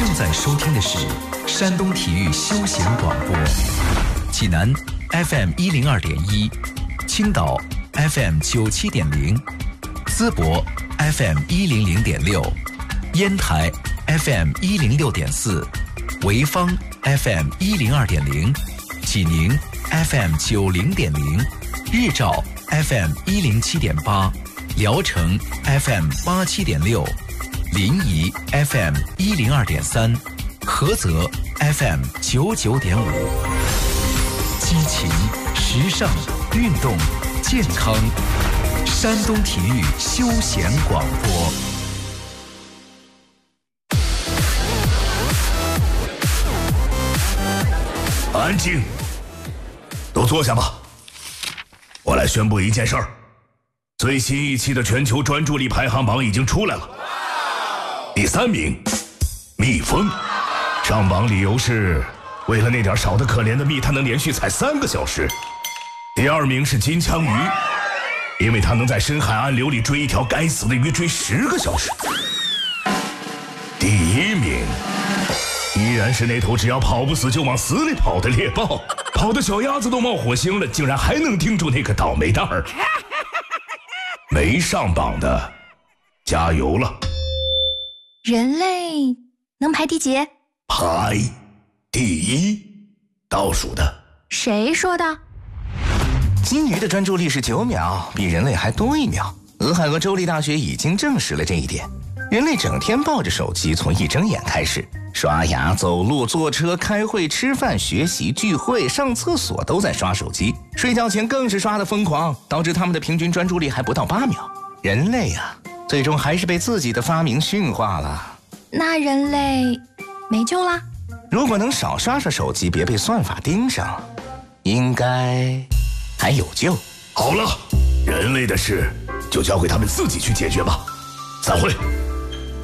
正在收听的是山东体育休闲广播，济南 FM102.1，青岛 FM97.0，淄博 FM100.6，烟台 FM106.4，潍坊 FM102.0，济宁 FM90.0，日照 FM107.8，辽城 FM87.6，临沂 FM102.3，菏泽 FM99.5，激情、时尚、运动、健康，山东体育休闲广播。 安静，都坐下吧。我来宣布一件事儿，最新一期的全球专注力排行榜已经出来了。第3名，蜜蜂，上榜理由是为了那点少得可怜的蜜，它能连续采3个小时。第2名是金枪鱼，因为它能在深海暗流里追一条该死的鱼追10个小时。第1名依然是那头只要跑不死就往死里跑的猎豹，跑的小鸭子都冒火星了，竟然还能盯住那个倒霉蛋儿。没上榜的加油了。 人类能排第几？ 排第1，倒数的。 谁说的？ 金鱼的专注力是9秒，比人类还多1秒。俄亥俄州立大学已经证实了这一点。人类整天抱着手机，从一睁眼开始，刷牙、走路、坐车、开会、吃饭、学习、聚会、上厕所都在刷手机，睡觉前更是刷得疯狂，导致他们的平均专注力还不到8秒。人类啊，最终还是被自己的发明驯化了。 那人类没救啦？ 如果能少刷刷手机，别被算法盯上，应该还有救。 好了，人类的事就交给他们自己去解决吧。散会。